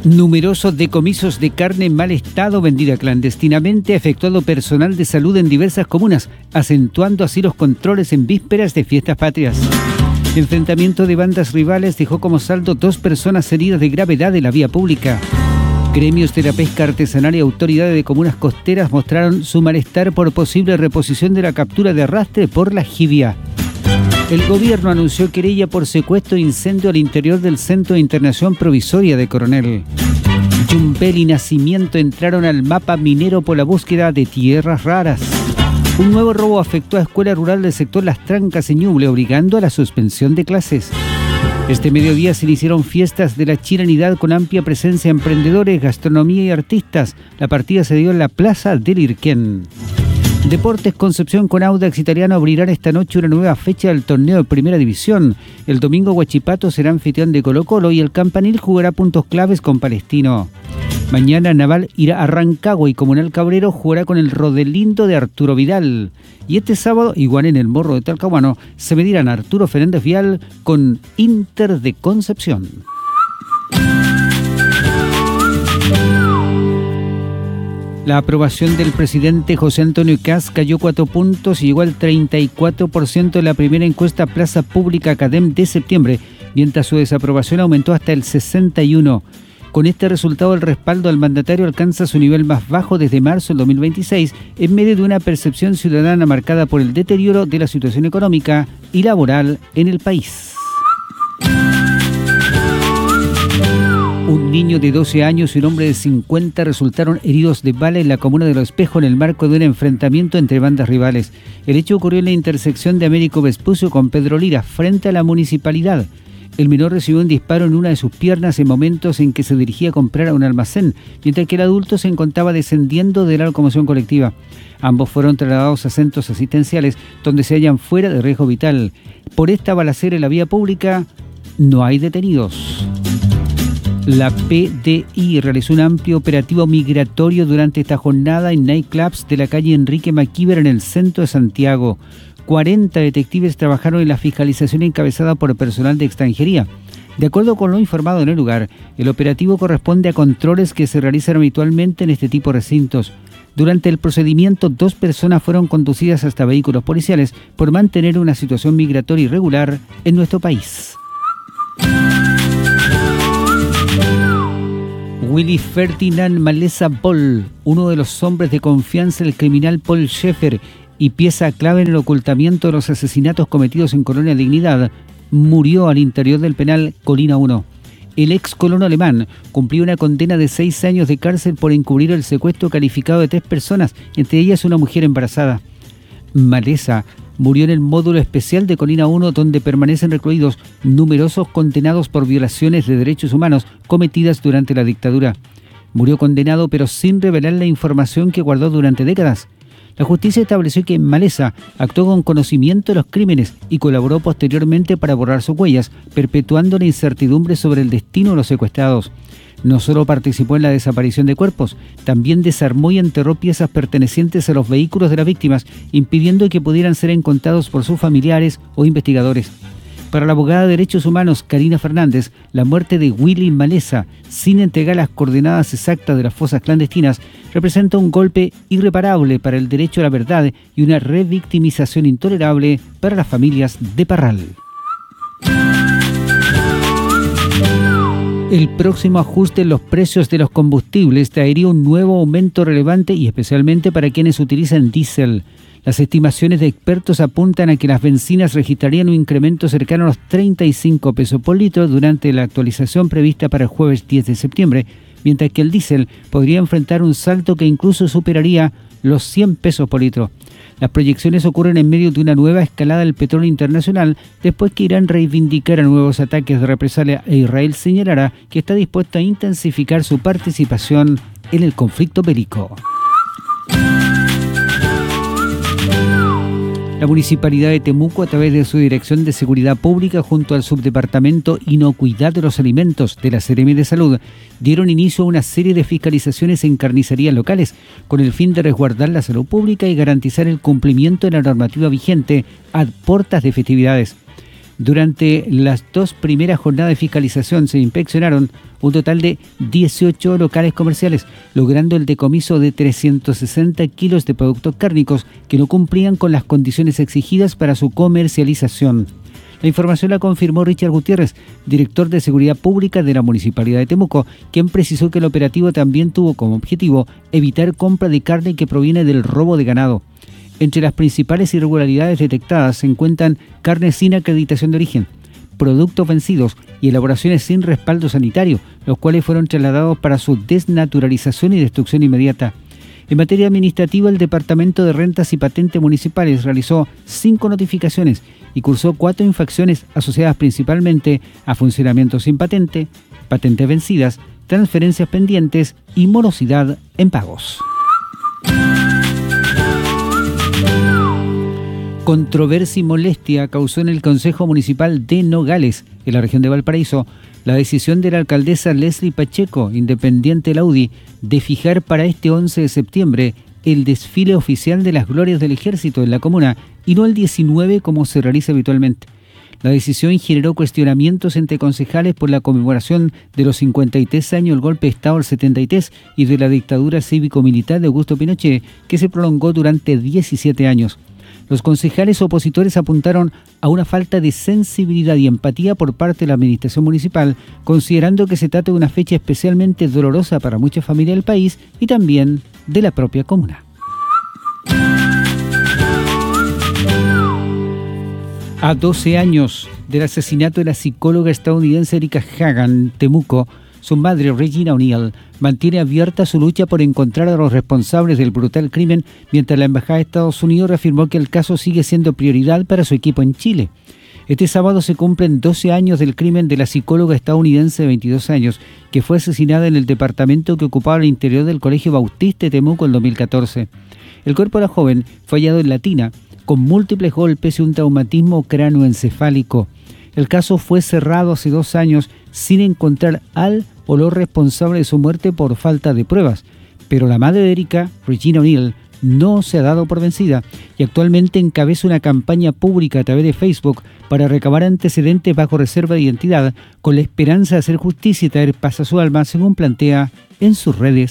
Numerosos decomisos de carne en mal estado vendida clandestinamente ha efectuado personal de salud en diversas comunas, acentuando así los controles en vísperas de fiestas patrias. Enfrentamiento de bandas rivales dejó como saldo 2 personas heridas de gravedad en la vía pública. Gremios de la pesca artesanal y autoridades de comunas costeras mostraron su malestar por posible reposición de la captura de arrastre por la jibia. El gobierno anunció querella por secuestro e incendio al interior del Centro de Internación Provisoria de Coronel. Yumbel y Nacimiento entraron al mapa minero por la búsqueda de tierras raras. Un nuevo robo afectó a escuela rural del sector Las Trancas en Ñuble, obligando a la suspensión de clases. Este mediodía se iniciaron fiestas de la chilenidad con amplia presencia de emprendedores, gastronomía y artistas. La partida se dio en la Plaza del Irquén. Deportes Concepción con Audax Italiano abrirán esta noche una nueva fecha del torneo de Primera División. El domingo Huachipato será anfitrión de Colo-Colo y el Campanil jugará puntos claves con Palestino. Mañana Naval irá a Rancagua y Comunal Cabrero jugará con el Rodelindo de Arturo Vidal. Y este sábado, igual en el Morro de Talcahuano, se medirán Arturo Fernández Vial con Inter de Concepción. La aprobación del presidente José Antonio Kast cayó 4 puntos y llegó al 34% en la primera encuesta Plaza Pública Academ de septiembre, mientras su desaprobación aumentó hasta el 61%. Con este resultado, el respaldo al mandatario alcanza su nivel más bajo desde marzo del 2026, en medio de una percepción ciudadana marcada por el deterioro de la situación económica y laboral en el país. Un niño de 12 años y un hombre de 50 resultaron heridos de bala en la comuna de Los Espejos en el marco de un enfrentamiento entre bandas rivales. El hecho ocurrió en la intersección de Américo Vespucio con Pedro Lira, frente a la municipalidad. El menor recibió un disparo en una de sus piernas en momentos en que se dirigía a comprar a un almacén, mientras que el adulto se encontraba descendiendo de la locomoción colectiva. Ambos fueron trasladados a centros asistenciales donde se hallan fuera de riesgo vital. Por esta balacera en la vía pública no hay detenidos. La PDI realizó un amplio operativo migratorio durante esta jornada en nightclubs de la calle Enrique Maquíver en el centro de Santiago. 40 detectives trabajaron en la fiscalización encabezada por personal de extranjería. De acuerdo con lo informado en el lugar, el operativo corresponde a controles que se realizan habitualmente en este tipo de recintos. Durante el procedimiento, 2 personas fueron conducidas hasta vehículos policiales por mantener una situación migratoria irregular en nuestro país. Willy Ferdinand Malesa Boll, uno de los hombres de confianza del criminal Paul Schaeffer y pieza clave en el ocultamiento de los asesinatos cometidos en Colonia Dignidad, murió al interior del penal Colina 1. El ex colono alemán cumplió una condena de 6 años de cárcel por encubrir el secuestro calificado de 3 personas, entre ellas una mujer embarazada. Malesa murió en el módulo especial de Colina 1, donde permanecen recluidos numerosos condenados por violaciones de derechos humanos cometidas durante la dictadura. Murió condenado, pero sin revelar la información que guardó durante décadas. La justicia estableció que Malesa actuó con conocimiento de los crímenes y colaboró posteriormente para borrar sus huellas, perpetuando la incertidumbre sobre el destino de los secuestrados. No solo participó en la desaparición de cuerpos, también desarmó y enterró piezas pertenecientes a los vehículos de las víctimas, impidiendo que pudieran ser encontrados por sus familiares o investigadores. Para la abogada de Derechos Humanos, Karina Fernández, la muerte de Willy Malesa, sin entregar las coordenadas exactas de las fosas clandestinas, representa un golpe irreparable para el derecho a la verdad y una revictimización intolerable para las familias de Parral. El próximo ajuste en los precios de los combustibles traería un nuevo aumento relevante y especialmente para quienes utilizan diésel. Las estimaciones de expertos apuntan a que las bencinas registrarían un incremento cercano a los 35 pesos por litro durante la actualización prevista para el jueves 10 de septiembre, mientras que el diésel podría enfrentar un salto que incluso superaría los 100 pesos por litro. Las proyecciones ocurren en medio de una nueva escalada del petróleo internacional, después que Irán reivindicara nuevos ataques de represalia e Israel señalará que está dispuesto a intensificar su participación en el conflicto bélico. La Municipalidad de Temuco, a través de su Dirección de Seguridad Pública, junto al Subdepartamento Inocuidad de los Alimentos de la Seremi de Salud, dieron inicio a una serie de fiscalizaciones en carnicerías locales, con el fin de resguardar la salud pública y garantizar el cumplimiento de la normativa vigente a puertas de festividades. Durante las 2 primeras jornadas de fiscalización se inspeccionaron un total de 18 locales comerciales, logrando el decomiso de 360 kilos de productos cárnicos que no cumplían con las condiciones exigidas para su comercialización. La información la confirmó Richard Gutiérrez, director de Seguridad Pública de la Municipalidad de Temuco, quien precisó que el operativo también tuvo como objetivo evitar compra de carne que proviene del robo de ganado. Entre las principales irregularidades detectadas se encuentran carne sin acreditación de origen, productos vencidos y elaboraciones sin respaldo sanitario, los cuales fueron trasladados para su desnaturalización y destrucción inmediata. En materia administrativa, el Departamento de Rentas y Patentes Municipales realizó 5 notificaciones y cursó 4 infracciones asociadas principalmente a funcionamiento sin patente, patentes vencidas, transferencias pendientes y morosidad en pagos. Controversia y molestia causó en el Consejo Municipal de Nogales, en la región de Valparaíso, la decisión de la alcaldesa Leslie Pacheco, independiente de la UDI, de fijar para este 11 de septiembre el desfile oficial de las glorias del ejército en la comuna y no el 19 como se realiza habitualmente. La decisión generó cuestionamientos entre concejales por la conmemoración de los 53 años del golpe de Estado del 73 y de la dictadura cívico-militar de Augusto Pinochet, que se prolongó durante 17 años. Los concejales opositores apuntaron a una falta de sensibilidad y empatía por parte de la administración municipal, considerando que se trata de una fecha especialmente dolorosa para muchas familias del país y también de la propia comuna. A 12 años del asesinato de la psicóloga estadounidense Erika Hagan, Temuco, su madre, Regina O'Neill, mantiene abierta su lucha por encontrar a los responsables del brutal crimen, mientras la Embajada de Estados Unidos reafirmó que el caso sigue siendo prioridad para su equipo en Chile. Este sábado se cumplen 12 años del crimen de la psicóloga estadounidense de 22 años, que fue asesinada en el departamento que ocupaba el interior del Colegio Bautista de Temuco en 2014. El cuerpo de la joven fue hallado en la tina, con múltiples golpes y un traumatismo cráneoencefálico. El caso fue cerrado hace 2 años sin encontrar al o los responsables de su muerte por falta de pruebas, pero la madre de Erika, Regina O'Neill, no se ha dado por vencida y actualmente encabeza una campaña pública a través de Facebook para recabar antecedentes bajo reserva de identidad con la esperanza de hacer justicia y traer paz a su alma, según plantea en sus redes